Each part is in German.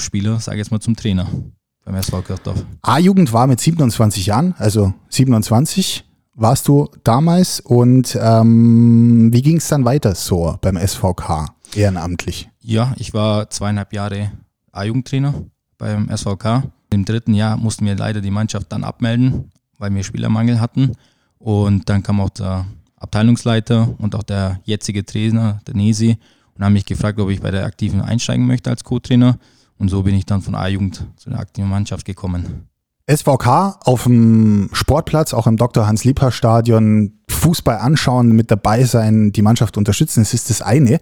Spieler, sage ich jetzt mal, zum Trainer beim SV Kirchdorf. A-Jugend war mit 27 Jahren, also 27 warst du damals. Und wie ging es dann weiter so beim SVK, ehrenamtlich? Ja, ich war 2,5 Jahre A-Jugendtrainer beim SVK. Im 3. Jahr mussten wir leider die Mannschaft dann abmelden, weil wir Spielermangel hatten. Und dann kam auch der Abteilungsleiter und auch der jetzige Trainer, der Nesi, und haben mich gefragt, ob ich bei der Aktiven einsteigen möchte als Co-Trainer. Und so bin ich dann von A-Jugend zu der aktiven Mannschaft gekommen. SVK auf dem Sportplatz, auch im Dr. Hans-Liebhardt-Stadion, Fußball anschauen, mit dabei sein, die Mannschaft unterstützen, das ist das eine.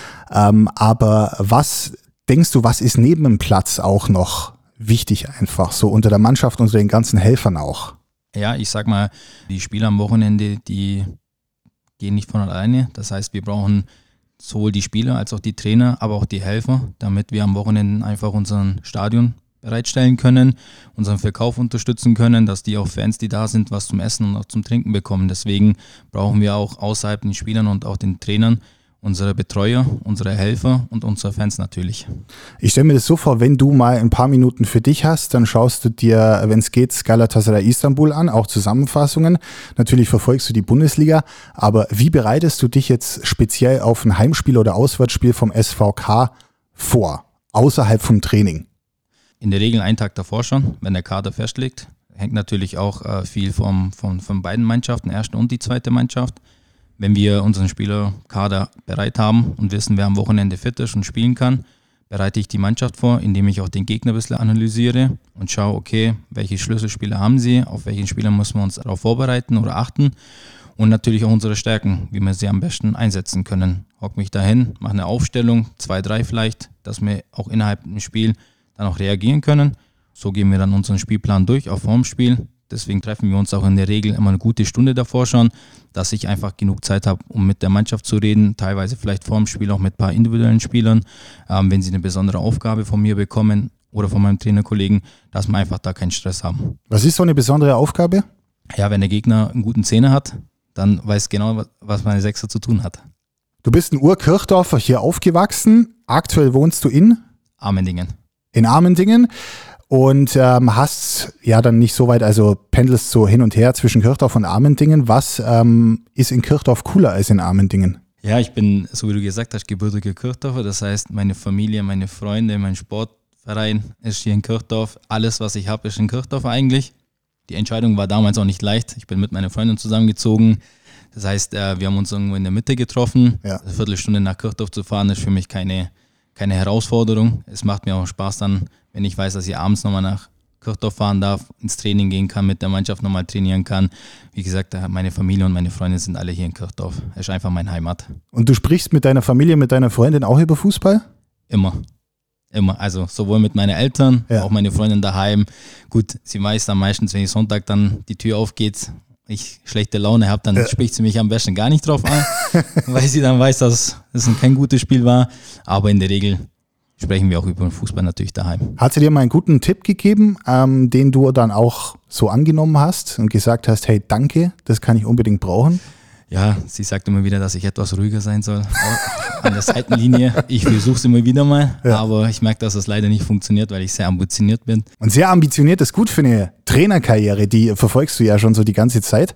Aber was denkst du, was ist neben dem Platz auch noch wichtig einfach, so unter der Mannschaft, unter den ganzen Helfern auch? Ja, ich sag mal, die Spieler am Wochenende, die gehen nicht von alleine. Das heißt, wir brauchen sowohl die Spieler als auch die Trainer, aber auch die Helfer, damit wir am Wochenende einfach unseren Stadion bereitstellen können, unseren Verkauf unterstützen können, dass die auch Fans, die da sind, was zum Essen und auch zum Trinken bekommen. Deswegen brauchen wir auch außerhalb den Spielern und auch den Trainern unsere Betreuer, unsere Helfer und unsere Fans natürlich. Ich stelle mir das so vor, wenn du mal ein paar Minuten für dich hast, dann schaust du dir, wenn es geht, Galatasaray Istanbul an, auch Zusammenfassungen. Natürlich verfolgst du die Bundesliga, aber wie bereitest du dich jetzt speziell auf ein Heimspiel oder Auswärtsspiel vom SVK vor, außerhalb vom Training? In der Regel einen Tag davor schon, wenn der Kader festliegt. Hängt natürlich auch viel von beiden Mannschaften, ersten und die zweite Mannschaft. Wenn wir unseren Spielerkader bereit haben und wissen, wer am Wochenende fit ist und spielen kann, bereite ich die Mannschaft vor, indem ich auch den Gegner ein bisschen analysiere und schaue, okay, welche Schlüsselspieler haben sie, auf welchen Spieler müssen wir uns darauf vorbereiten oder achten und natürlich auch unsere Stärken, wie wir sie am besten einsetzen können. Hock mich dahin, mache eine Aufstellung, 2, 3 vielleicht, dass wir auch innerhalb des Spiels dann auch reagieren können. So gehen wir dann unseren Spielplan durch, auch vorm Spiel. Deswegen treffen wir uns auch in der Regel immer eine gute Stunde davor schon, dass ich einfach genug Zeit habe, um mit der Mannschaft zu reden, teilweise vielleicht vor dem Spiel auch mit ein paar individuellen Spielern, wenn sie eine besondere Aufgabe von mir bekommen oder von meinem Trainerkollegen, dass wir einfach da keinen Stress haben. Was ist so eine besondere Aufgabe? Ja, wenn der Gegner einen guten Zehner hat, dann weiß genau, was meine Sechser zu tun hat. Du bist ein Ur-Kirchdorfer, hier aufgewachsen, aktuell wohnst du in? Amendingen. In Amendingen. Und hast ja dann nicht so weit, also pendelst so hin und her zwischen Kirchdorf und Amendingen. Was ist in Kirchdorf cooler als in Amendingen? Ja, ich bin, so wie du gesagt hast, gebürtiger Kirchdorfer. Das heißt, meine Familie, meine Freunde, mein Sportverein ist hier in Kirchdorf. Alles, was ich habe, ist in Kirchdorf eigentlich. Die Entscheidung war damals auch nicht leicht. Ich bin mit meiner Freundin zusammengezogen. Das heißt, wir haben uns irgendwo in der Mitte getroffen. Ja. Eine Viertelstunde nach Kirchdorf zu fahren, ist für mich keine Herausforderung. Es macht mir auch Spaß dann, wenn ich weiß, dass ich abends nochmal nach Kirchdorf fahren darf, ins Training gehen kann, mit der Mannschaft nochmal trainieren kann. Wie gesagt, meine Familie und meine Freunde sind alle hier in Kirchdorf. Das ist einfach meine Heimat. Und du sprichst mit deiner Familie, mit deiner Freundin auch über Fußball? Immer. Also sowohl mit meinen Eltern, auch meine Freundin daheim. Gut, sie weiß dann meistens, wenn ich Sonntag dann die Tür aufgeht, ich schlechte Laune habe, dann spricht sie mich am besten gar nicht drauf an, weil sie dann weiß, dass es kein gutes Spiel war. Aber in der Regel sprechen wir auch über den Fußball natürlich daheim. Hat sie dir mal einen guten Tipp gegeben, den du dann auch so angenommen hast und gesagt hast, hey, danke, das kann ich unbedingt brauchen? Ja, sie sagt immer wieder, dass ich etwas ruhiger sein soll an der Seitenlinie. Ich versuche es immer wieder mal, aber ich merke, dass es leider nicht funktioniert, weil ich sehr ambitioniert bin. Und sehr ambitioniert ist gut für eine Trainerkarriere, die verfolgst du ja schon so die ganze Zeit.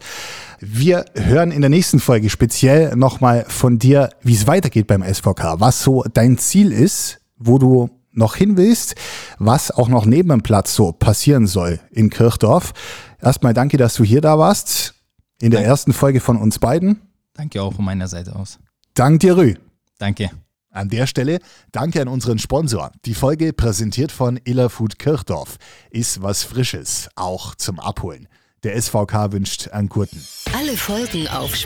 Wir hören in der nächsten Folge speziell nochmal von dir, wie es weitergeht beim SVK, was so dein Ziel ist, wo du noch hin willst, was auch noch neben dem Platz so passieren soll in Kirchdorf. Erstmal danke, dass du hier da warst. In der ersten Folge von uns beiden. Danke auch von meiner Seite aus. Dank dir, Rü. Danke. An der Stelle danke an unseren Sponsor. Die Folge präsentiert von Iller Food Kirchdorf. Ist was Frisches, auch zum Abholen. Der SVK wünscht einen guten. Alle Folgen auf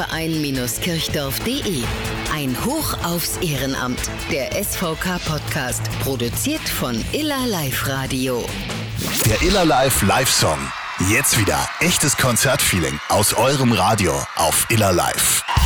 sportverein-kirchdorf.de. Ein Hoch aufs Ehrenamt. Der SVK-Podcast. Produziert von Iller Live Radio. Der Iller Live Live-Song. Jetzt wieder echtes Konzertfeeling aus eurem Radio auf Iller Live.